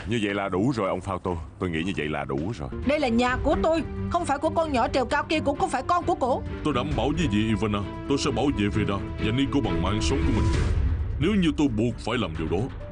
Như vậy là đủ rồi ông Fausto. Tôi nghĩ như vậy là đủ rồi. Đây là nhà của tôi, không phải của con nhỏ trèo cao kia, cũng không phải con của cổ. Tôi đảm bảo với chị Ivana, tôi sẽ bảo vệ Vera và Nico bằng mạng sống của mình. Nếu như tôi buộc phải làm điều đó,